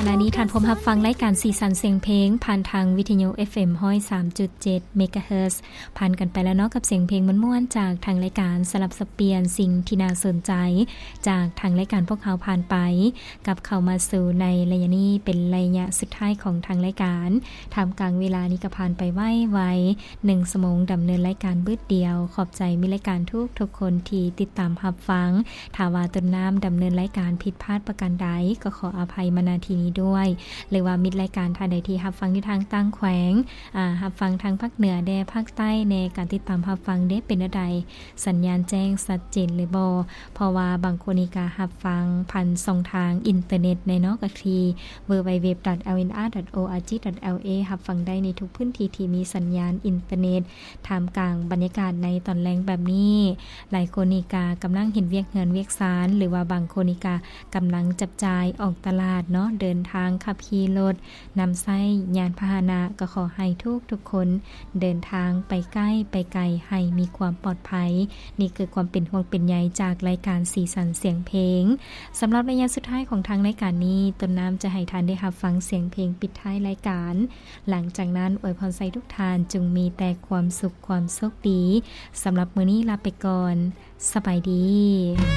ณะนี้ท่านพมรับฟังรายการสีสันเสียงเพลงผ่านทางวิทยุ FM 103.7 เมกะเฮิรตซ์ผ่านกันไปแล้วเนาะกับเสียงเพลงม่วนๆจากทางรายการสลับสับเปลี่ยนสิ่งที่น่าสนใจจากทางรายการพวกเขาผ่านไปกับเข้ามาสู่ในระยะนี้เป็นระยะสุดท้ายของทางรายการท่ามกลางเวลานี้ก็ผ่านไปไว1ชั่วโมงดำเนินรายการบึดเดียวขอบใจมีรายการทุกคนที่ติดตามรับฟังถ้าว่าต้นน้ำดำเนินรายการผิดพลาดประการใดก็ขออภัยมาณที่นี้ด้วยหรือว่ามิตรรายการท่านใดที่รับฟังที่ทางตั้งแขวงรับฟังทางภาคเหนือแดภาคใต้ในการติดตามรับฟังได้เป็นใดสัญญาณแจ้งชัดเจนหรือบ่เพราะว่าบางคนนี่ก็รับฟังผ่านช่องทางอินเทอร์เน็ตในเนาะก็ที่ www.lnr.org.la รับฟังได้ในทุกพื้นที่ที่มีสัญญาณอินเทอร์เน็ตท่ามกลางบรรยากาศในตอนแลงแบบนี้หลายคนนี่ก็กำลังเห็นเวียกเงินเวียกสารหรือว่าบางคนนี่ก็กำลังจับจ่ายออกตลาดเนาะเดินทางขับขี่รถนำไส้ยานพาหนะก็ขอให้ทุกคนเดินทางไปใกล้ไปไกลให้มีความปลอดภัยนี่คือความเป็นห่วงเป็นใยจากรายการสีสันเสียงเพลงสำหรับระยะสุดท้ายของทางรายการนี้ต้นน้ำจะให้ทานได้รับฟังเสียงเพลงปิดท้ายรายการหลังจากนั้นอวยพรใส่ทุกทานจงมีแต่ความสุขความโชคดีสำหรับมื้อนี้ลาไปก่อนสบายดี